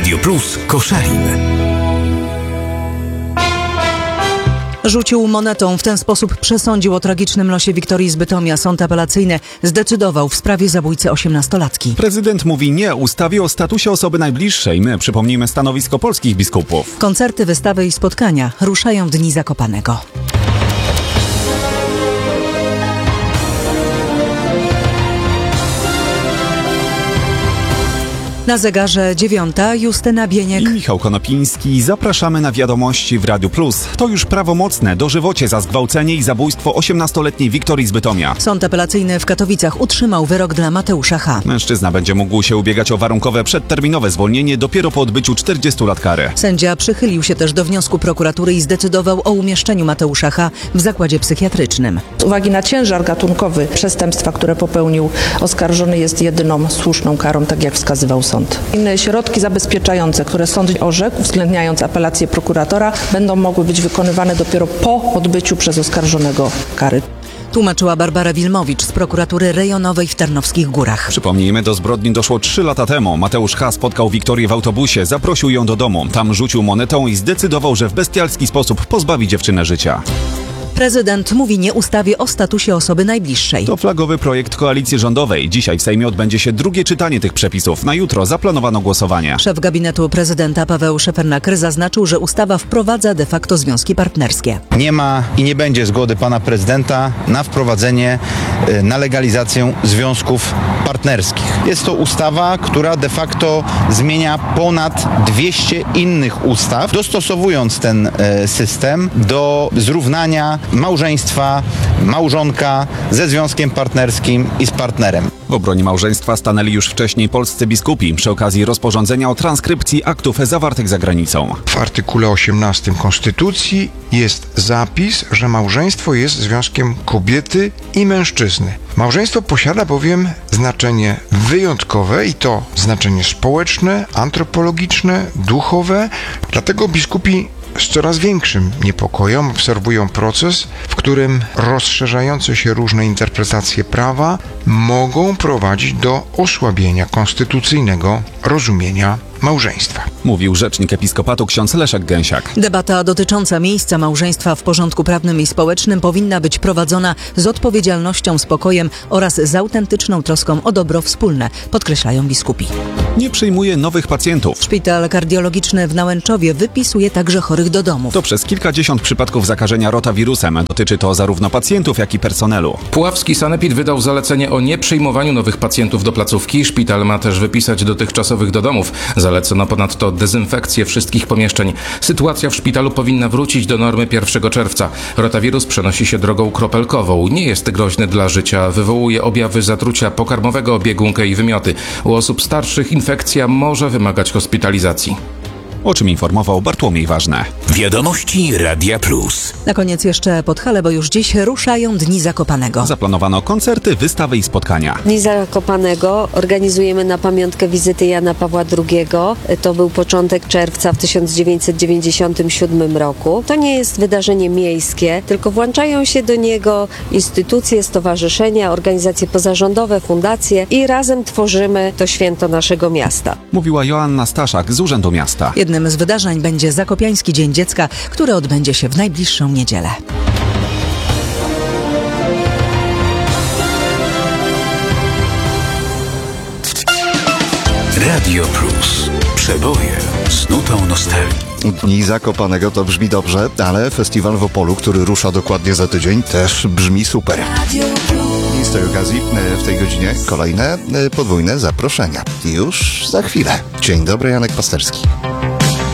Radio Plus Koszalin. Rzucił monetą, w ten sposób przesądził o tragicznym losie Wiktorii z Bytomia. Sąd apelacyjny zdecydował w sprawie zabójcy 18-latki. Prezydent mówi nie ustawie o statusie osoby najbliższej. My przypomnijmy stanowisko polskich biskupów. Koncerty, wystawy i spotkania ruszają Dni Zakopanego. Na zegarze 9, Justyna Bieniek i Michał Konopiński. Zapraszamy na wiadomości w Radiu Plus. To już prawomocne dożywocie za zgwałcenie i zabójstwo 18-letniej Wiktorii z Bytomia. Sąd apelacyjny w Katowicach utrzymał wyrok dla Mateusza H. Mężczyzna będzie mógł się ubiegać o warunkowe przedterminowe zwolnienie dopiero po odbyciu 40 lat kary. Sędzia przychylił się też do wniosku prokuratury i zdecydował o umieszczeniu Mateusza H. w zakładzie psychiatrycznym. Z uwagi na ciężar gatunkowy przestępstwa, które popełnił oskarżony, jest jedyną słuszną karą, tak jak wskazywał sąd. Inne środki zabezpieczające, które sąd orzekł, uwzględniając apelację prokuratora, będą mogły być wykonywane dopiero po odbyciu przez oskarżonego kary. Tłumaczyła Barbara Wilmowicz z prokuratury rejonowej w Tarnowskich Górach. Przypomnijmy, do zbrodni doszło 3 lata temu. Mateusz H. spotkał Wiktorię w autobusie, zaprosił ją do domu. Tam rzucił monetą i zdecydował, że w bestialski sposób pozbawi dziewczynę życia. Prezydent mówi nie ustawie o statusie osoby najbliższej. To flagowy projekt koalicji rządowej. Dzisiaj w Sejmie odbędzie się drugie czytanie tych przepisów. Na jutro zaplanowano głosowanie. Szef gabinetu prezydenta Paweł Szefernaker zaznaczył, że ustawa wprowadza de facto związki partnerskie. Nie ma i nie będzie zgody pana prezydenta na wprowadzenie, na legalizację związków partnerskich. Jest to ustawa, która de facto zmienia ponad 200 innych ustaw, dostosowując ten system do zrównania małżeństwa, małżonka ze związkiem partnerskim i z partnerem. W obronie małżeństwa stanęli już wcześniej polscy biskupi przy okazji rozporządzenia o transkrypcji aktów zawartych za granicą. W artykule 18 Konstytucji jest zapis, że małżeństwo jest związkiem kobiety i mężczyzny. Małżeństwo posiada bowiem znaczenie wyjątkowe i to znaczenie społeczne, antropologiczne, duchowe. Dlatego biskupi z coraz większym niepokojem obserwują proces, w którym rozszerzające się różne interpretacje prawa mogą prowadzić do osłabienia konstytucyjnego rozumienia małżeństwa. Mówił rzecznik episkopatu ksiądz Leszek Gęsiak. Debata dotycząca miejsca małżeństwa w porządku prawnym i społecznym powinna być prowadzona z odpowiedzialnością, spokojem oraz z autentyczną troską o dobro wspólne, podkreślają biskupi. Nie przyjmuje nowych pacjentów. Szpital kardiologiczny w Nałęczowie wypisuje także chorych do domów. To przez kilkadziesiąt przypadków zakażenia rotawirusem. Dotyczy to zarówno pacjentów, jak i personelu. Puławski sanepid wydał zalecenie o nieprzyjmowaniu nowych pacjentów do placówki. Szpital ma też wypisać dotychczasowych do domów. Zalecono ponadto dezynfekcję wszystkich pomieszczeń. Sytuacja w szpitalu powinna wrócić do normy 1 czerwca. Rotawirus przenosi się drogą kropelkową. Nie jest groźny dla życia. Wywołuje objawy zatrucia pokarmowego, biegunkę i wymioty. U osób starszych infekcja może wymagać hospitalizacji. O czym informował Bartłomiej Ważne. Wiadomości Radia Plus. Na koniec jeszcze Podhale, bo już dziś ruszają Dni Zakopanego. Zaplanowano koncerty, wystawy i spotkania. Dni Zakopanego organizujemy na pamiątkę wizyty Jana Pawła II. To był początek czerwca w 1997 roku. To nie jest wydarzenie miejskie, tylko włączają się do niego instytucje, stowarzyszenia, organizacje pozarządowe, fundacje i razem tworzymy to święto naszego miasta. Mówiła Joanna Staszak z Urzędu Miasta. Jednym z wydarzeń będzie Zakopiański Dzień Dziecka, który odbędzie się w najbliższą niedzielę. Radio Plus. Przeboje z nutą nostalgii. Dni Zakopanego to brzmi dobrze, ale festiwal w Opolu, który rusza dokładnie za tydzień, też brzmi super. I z tej okazji w tej godzinie kolejne podwójne zaproszenia. Już za chwilę. Dzień dobry, Janek Pasterski.